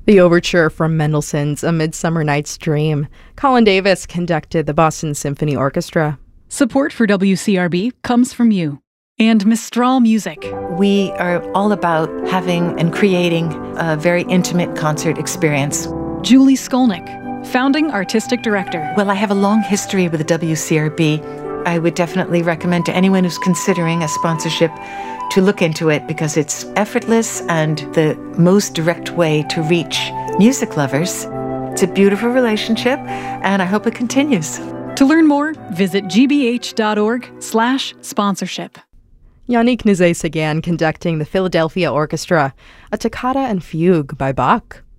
The overture from Mendelssohn's A Midsummer Night's Dream. Colin Davis conducted the Boston Symphony Orchestra. Support for WCRB comes from you and Mistral Music. We are all about having and creating a very intimate concert experience. Julie Skolnick, founding artistic director. Well, I have a long history with the WCRB. I would definitely recommend to anyone who's considering a sponsorship to look into it because it's effortless and the most direct way to reach music lovers. It's a beautiful relationship, and I hope it continues. To learn more, visit gbh.org/sponsorship. Yannick Nézet-Séguin conducting the Philadelphia Orchestra, a toccata and fugue by Bach.